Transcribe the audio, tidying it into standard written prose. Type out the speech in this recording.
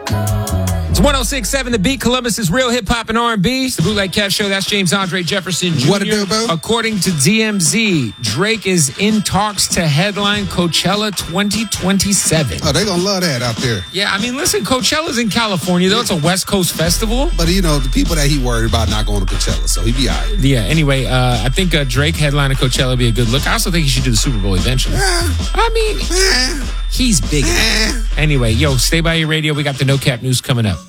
It's 106.7 The Beat, Columbus' real hip-hop and R&B. It's the Bootleg Kev Show. That's James Andre Jefferson Jr. What it do, bro? According to DMZ, Drake is in talks to headline Coachella 2027. Oh, they gonna love that out there. Yeah, I mean, listen, Coachella's in California, though. It's a West Coast festival. But, the people that he worried about not going to Coachella, so he be all right. Yeah, anyway, I think Drake headline at Coachella would be a good look. I also think he should do the Super Bowl eventually. I mean, he's big. Anyway, stay by your radio. We got the No Cap News coming up.